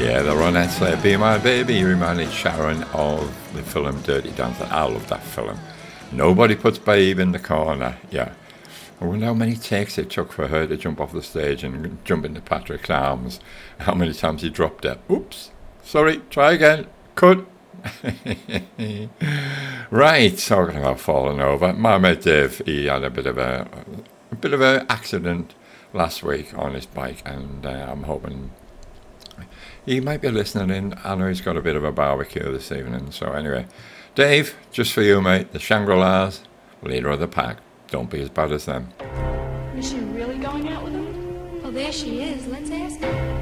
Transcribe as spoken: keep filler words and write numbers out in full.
Yeah, the Ronettes say, Be My Baby reminded Sharon of the film Dirty Dancing. I love that film. Nobody puts Babe in the corner. Yeah. I wonder how many takes it took for her to jump off the stage and jump into Patrick's arms. How many times he dropped it. Oops. Sorry. Try again. Cut. Right. Talking about falling over. My mate Dave, he had a bit of a, a bit of an accident last week on his bike, and uh, I'm hoping he might be listening in. I know he's got a bit of a barbecue this evening. So anyway, Dave, just for you, mate, the Shangri-Las, leader of the pack. Don't be as bad as them. Is she really going out with him? Oh, there she is. Let's ask her.